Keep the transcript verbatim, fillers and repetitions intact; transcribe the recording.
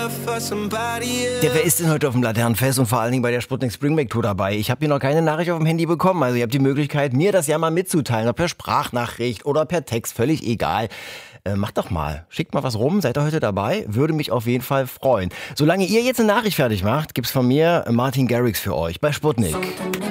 Der, wer ist denn heute auf dem Laternenfest und vor allen Dingen bei der Sputnik Spring Break Tour dabei? Ich habe hier noch keine Nachricht auf dem Handy bekommen. Also ihr habt die Möglichkeit, mir das ja mal mitzuteilen. Ob per Sprachnachricht oder per Text, völlig egal. Äh, macht doch mal. Schickt mal was rum. Seid ihr heute dabei? Würde mich auf jeden Fall freuen. Solange ihr jetzt eine Nachricht fertig macht, gibt's von mir Martin Garrix für euch bei Sputnik.